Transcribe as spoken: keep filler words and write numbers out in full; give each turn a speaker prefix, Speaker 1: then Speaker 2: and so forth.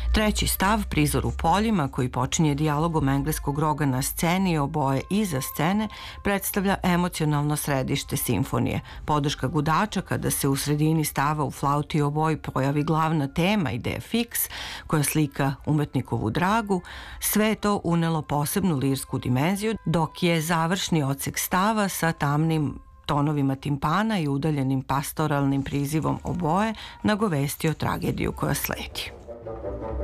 Speaker 1: Treći stav, prizor u poljima, koji počinje dijalogom engleskog roga na sceni, oboje iza scene, predstavlja emocionalno središte simfonije. Podrška gudača kada se u sredini stava u flauti i oboji pojavi glavna tema i de fiks, koja slika umetnikovu dragu, sve je to unelo posebnu lirsku dimenziju, dok je završni odsek stava sa tamnim tonovima timpana i udaljenim pastoralnim prizivom oboje nagovestio tragediju koja sledi.